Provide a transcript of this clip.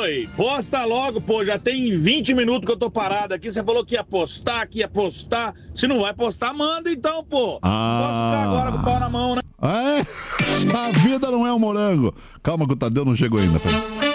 Oi, posta logo, pô, já tem 20 minutos que eu tô parado aqui, você falou que ia postar, se não vai postar, manda então, pô. Posso ficar agora com o pau na mão, né? A vida não é um morango. Calma que o Tadeu não chegou ainda, peraí.